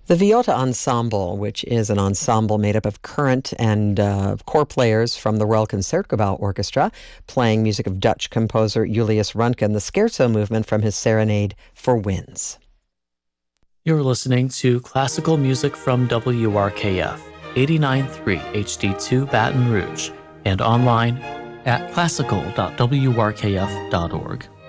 The Viota Ensemble, which is an ensemble made up of current and core players from the Royal Concertgebouw Orchestra, playing music of Dutch composer Julius Röntgen, the scherzo movement from his Serenade for Winds. You're listening to classical music from WRKF, 89.3 HD2 Baton Rouge, and online at classical.wrkf.org.